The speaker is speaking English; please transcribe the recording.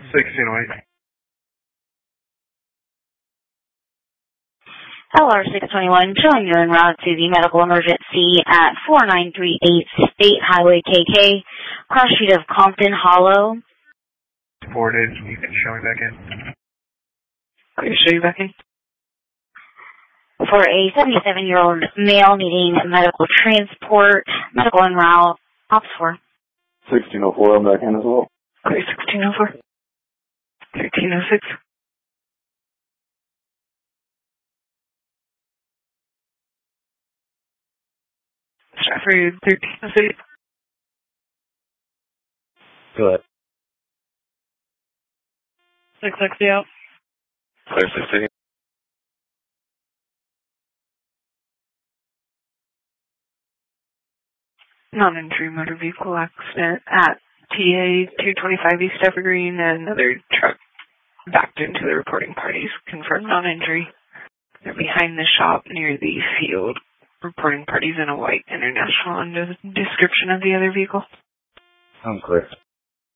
1608. LR621, showing you en route to the medical emergency at 4938 State Highway KK, cross street of Compton Hollow. 4 days, you can show me back in. Can you show you back in? For a 77-year-old male needing medical transport, medical en route, Ops 4. 1604, I'm back in as well. Okay, 1604. 1306. Stratford 1306. Go ahead. 660 out. Clear 16. Non-injury motor vehicle accident at TA 225 East Evergreen, and another truck backed into the reporting parties. Confirmed non-injury. They're behind the shop near the field. Reporting parties in a white International, and a description of the other vehicle. I'm clear.